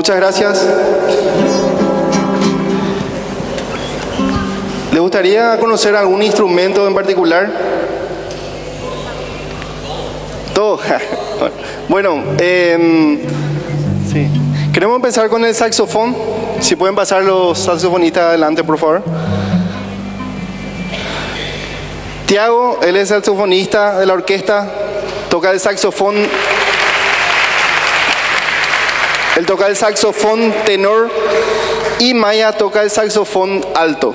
Muchas gracias. ¿Le gustaría conocer algún instrumento en particular? Todo. Bueno, sí. Queremos empezar con el saxofón. Si pueden pasar los saxofonistas adelante, por favor. Tiago, él es saxofonista de la orquesta, toca el saxofón. Él toca el saxofón tenor y Maya toca el saxofón alto.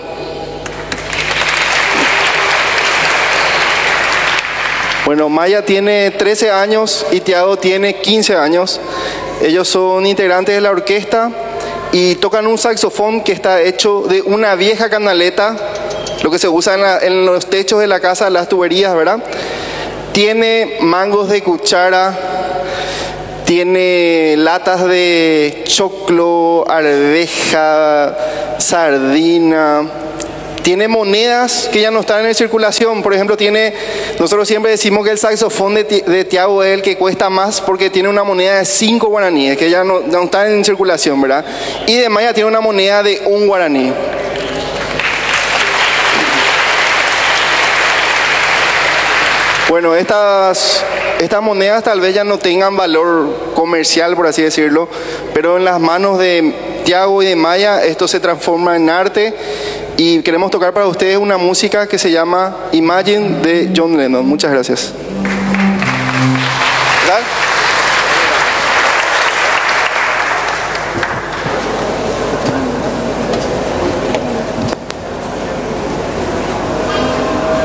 Bueno, Maya tiene 13 años y Tiago tiene 15 años. Ellos son integrantes de la orquesta y tocan un saxofón que está hecho de una vieja canaleta, lo que se usa en los techos de la casa, las tuberías, ¿verdad? Tiene mangos de cuchara, tiene latas de choclo, arveja, sardina. Tiene monedas que ya no están en circulación. Por ejemplo, nosotros siempre decimos que el saxofón de Tiago es el que cuesta más porque tiene una moneda de 5 guaraníes, que ya no están en circulación, ¿verdad? Y de Maya tiene una moneda de 1 guaraní. Bueno, estas monedas tal vez ya no tengan valor comercial, por así decirlo, pero en las manos de Tiago y de Maya esto se transforma en arte. Y queremos tocar para ustedes una música que se llama Imagine de John Lennon. Muchas gracias. ¿Verdad?